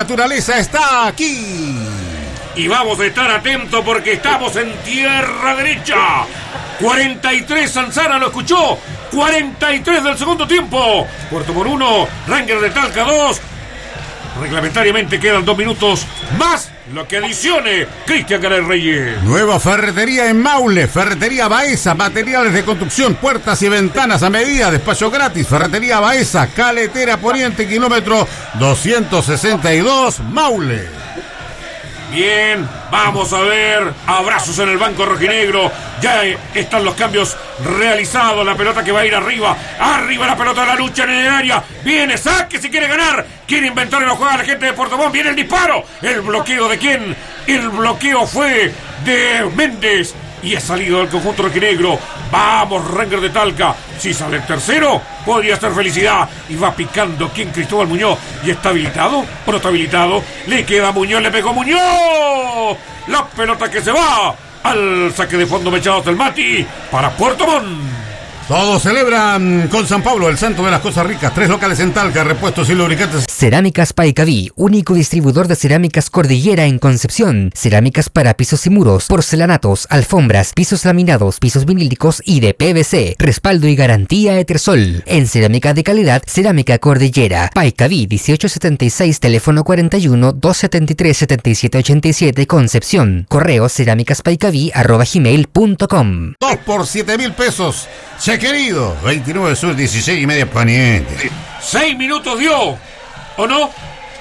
naturaleza está aquí. Y vamos a estar atentos porque estamos en tierra derecha. 43 Zanzara, ¿lo escuchó? 43 del segundo tiempo. Puerto Montt 1, Rangers de Talca 2. Reglamentariamente quedan 2 minutos más lo que adicione Cristian Garay Reyes. Nueva ferretería en Maule, Ferretería Baeza, materiales de construcción, puertas y ventanas a medida, despacho gratis. Ferretería Baeza, Caletera Poniente, kilómetro 262, Maule. Bien, vamos a ver. Abrazos en el banco rojinegro. Ya están los cambios realizados. La pelota que va a ir arriba. Arriba la pelota, la lucha en el área. Viene, saque si quiere ganar. Quiere inventar la jugada la gente de Puerto Montt. Viene el disparo. ¿El bloqueo de quién? El bloqueo fue de Méndez. Y ha salido el conjunto rojinegro. Vamos, Rangers de Talca. Si sale el tercero, podría ser felicidad. Y va picando quien, Cristóbal Muñoz. ¿Y está habilitado o no está habilitado? Le queda Muñoz, le pegó Muñoz. La pelota que se va al saque de fondo Mechados del Mati para Puerto Montt. Todos celebran con San Pablo, el santo de las cosas ricas. 3 locales en Talca, repuestos y lubricantes. Cerámicas Paicaví, único distribuidor de cerámicas Cordillera en Concepción. Cerámicas para pisos y muros, porcelanatos, alfombras, pisos laminados, pisos vinílicos y de PVC. Respaldo y garantía Etersol. En cerámica de calidad, Cerámica Cordillera. Paicaví 1876, teléfono 41 273 7787, Concepción. Correo cerámicaspaicaví@gmail.com. 2 por 7.000 pesos. Che querido, 29 Sur, 16 y media Poniente. 6 minutos dio, ¿o no?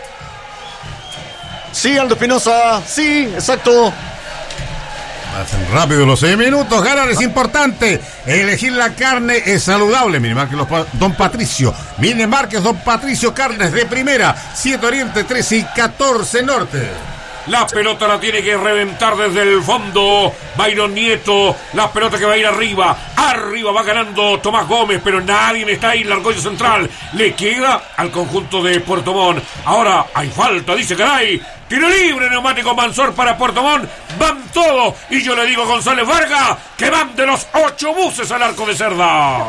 Sí, Aldo Espinosa, sí, exacto. Pasan rápido los 6 minutos. Ganar es importante. Elegir la carne es saludable. Mini Márquez Don Patricio. Mini Márquez Don Patricio, carnes de primera. 7 Oriente, 13 y 14 Norte. La pelota la tiene que reventar desde el fondo Byron Nieto. La pelota que va a ir arriba. Arriba va ganando Tomás Gómez, pero nadie está ahí en el argolla central. Le queda al conjunto de Puerto Montt. Ahora hay falta, dice Garay. Tiro libre, Neumático Mansor para Puerto Montt. Van todos. Y yo le digo a González Vargas que van de los 8 buses al arco de Cerda.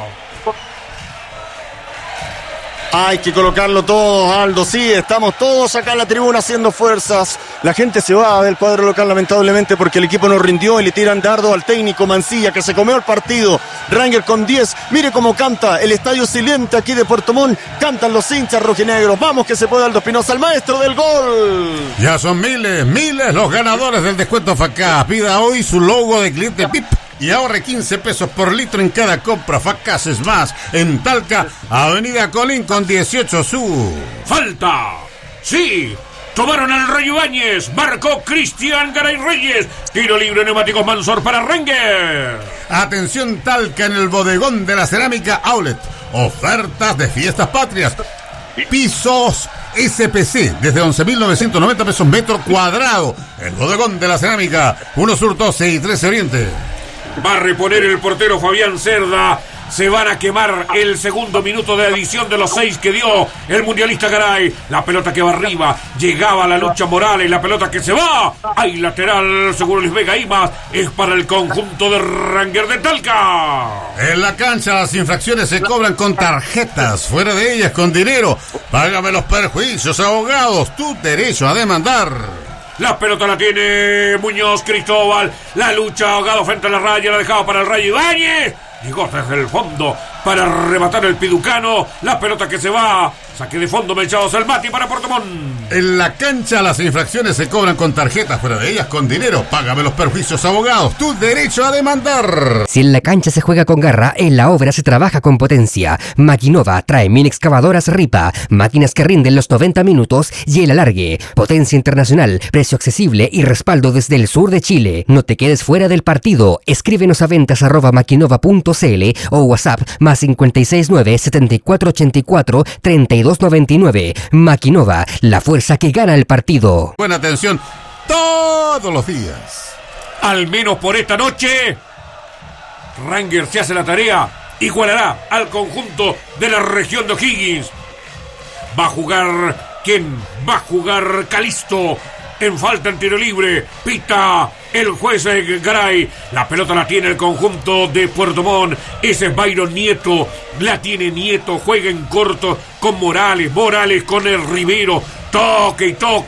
Hay que colocarlo todo, Aldo. Sí, estamos todos acá en la tribuna haciendo fuerzas. La gente se va del cuadro local, lamentablemente, porque el equipo no rindió y le tiran dardo al técnico Mancilla, que se comió el partido. Rangers con 10. Mire cómo canta el estadio silente aquí de Puerto Montt. Cantan los hinchas rojinegros. Vamos que se puede, Aldo Espinosa, el maestro del gol. Ya son miles los ganadores del descuento Facaz. Pida hoy su logo de cliente PIP y ahorre 15 pesos por litro en cada compra. Facaz es más. En Talca, Avenida Colín con 18 Sur. ¡Falta! ¡Sí! Tomaron al Rayo Ibáñez. Marcó Cristian Garay Reyes. Tiro libre, Neumáticos Mansor para Rangers. Atención, Talca, en el bodegón de la cerámica Outlet. Ofertas de fiestas patrias. Pisos SPC desde 11.990 pesos metro cuadrado. El bodegón de la cerámica. 1 Sur, 12 y 13 Oriente. Va a reponer el portero Fabián Cerda. Se van a quemar el segundo minuto de adición de los 6 que dio el mundialista Garay. La pelota que va arriba. Llegaba la lucha Morales. La pelota que se va. Hay lateral. Seguro Luis Vega Imas. Es para el conjunto de Rangers de Talca. En la cancha las infracciones se cobran con tarjetas. Fuera de ellas con dinero. Págame los perjuicios, abogados. Tu derecho a demandar. La pelota la tiene Muñoz Cristóbal. La lucha ahogado frente a la raya. La dejaba para el Rayo Ibáñez. Llegó desde el fondo para rematar el piducano. La pelota que se va. Saque de fondo Melchados el Mati para Puerto Montt. En la cancha las infracciones se cobran con tarjetas, fuera de ellas con dinero. Págame los perjuicios, abogados. Tu derecho a demandar. Si en la cancha se juega con garra, en la obra se trabaja con potencia. Maquinova trae mini excavadoras Ripa. Máquinas que rinden los 90 minutos y el alargue. Potencia internacional, precio accesible y respaldo desde el sur de Chile. No te quedes fuera del partido. Escríbenos a ventas@maquinova.cl o WhatsApp más 569 7484 3299. Maquinova, la fuerza que gana el partido. Buena atención todos los días. Al menos por esta noche, Rangers se hace la tarea. Igualará al conjunto de la región de O'Higgins. Va a jugar... ¿Quién? Va a jugar Calisto. En falta en tiro libre. Pita el juez Garay. La pelota la tiene el conjunto de Puerto Montt. Ese es Byron Nieto. La tiene Nieto. Juega en corto con Morales. Morales con el Rivero. Toque y toque.